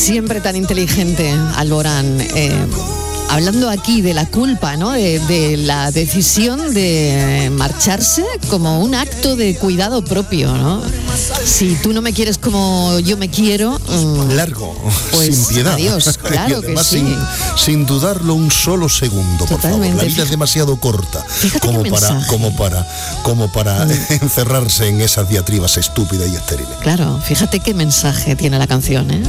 Siempre tan inteligente, Alborán. Hablando aquí de la culpa, ¿no? De la decisión de marcharse como un acto de cuidado propio, ¿no? Si tú no me quieres como yo me quiero, largo, pues, sin piedad. Adiós, claro y además que sí. sin dudarlo un solo segundo, por favor. La vida es demasiado corta como para encerrarse en esas diatribas estúpidas y estériles. Claro, fíjate qué mensaje tiene la canción, ¿eh?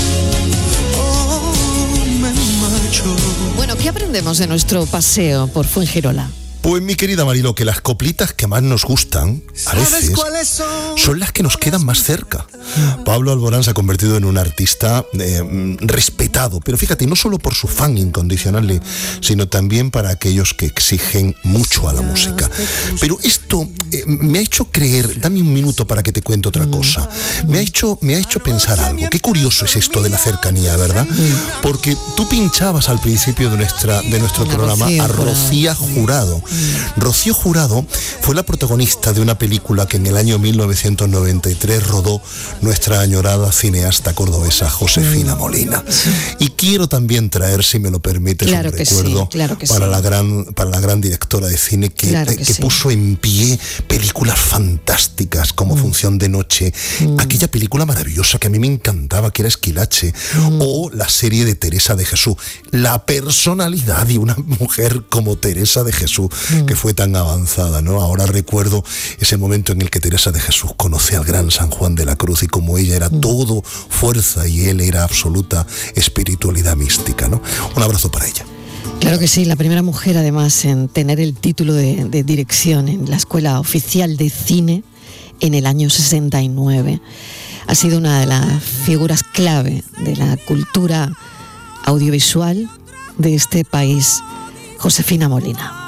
Bueno, ¿qué aprendemos de nuestro paseo por Fuengirola? Pues mi querida Mariló, que las coplitas que más nos gustan a veces son las que nos quedan más cerca. Pablo Alborán se ha convertido en un artista respetado, pero fíjate, no solo por su fan incondicional, sino también para aquellos que exigen mucho a la música. Pero esto me ha hecho creer, dame un minuto para que te cuente otra cosa, me ha hecho pensar algo. Qué curioso es esto de la cercanía, ¿verdad? Porque tú pinchabas al principio de nuestro programa a Rocío Jurado. Rocío Jurado fue la protagonista de una película que en el año 1993 rodó nuestra añorada cineasta cordobesa Josefina Molina. Y quiero también traer, si me lo permites, un recuerdo para la gran directora de cine que puso en pie películas fantásticas como Función de Noche, aquella película maravillosa que a mí me encantaba, que era Esquilache, o la serie de Teresa de Jesús. La personalidad de una mujer como Teresa de Jesús, que fue tan avanzada, ¿no? Ahora recuerdo ese momento en el que Teresa de Jesús conoce al gran San Juan de la Cruz y como ella era todo fuerza y él era absoluta espiritualidad mística, ¿no? Un abrazo para ella. Claro que sí, la primera mujer además en tener el título de dirección en la Escuela Oficial de Cine en el año 69. Ha sido una de las figuras clave de la cultura audiovisual de este país, Josefina Molina.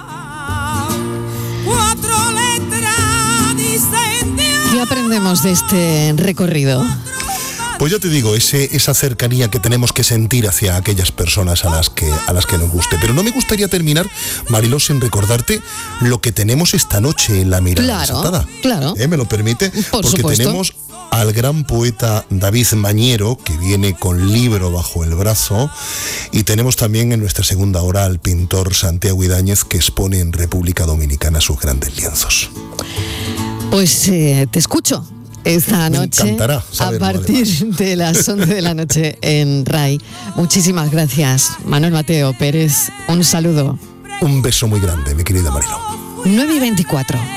¿Qué aprendemos de este recorrido? Pues yo te digo, esa cercanía que tenemos que sentir hacia aquellas personas a las que nos guste. Pero no me gustaría terminar, Mariló, sin recordarte lo que tenemos esta noche en La Mirada Desatada. Claro. ¿Me lo permite? Porque supuesto. Tenemos al gran poeta David Mañero, que viene con libro bajo el brazo, y tenemos también en nuestra segunda hora al pintor Santiago Ibáñez, que expone en República Dominicana sus grandes lienzos. Pues te escucho esta noche a partir de las 11 de la noche en RAI. Muchísimas gracias, Manuel Mateo Pérez. Un saludo. Un beso muy grande, mi querida Mariló. 9:24.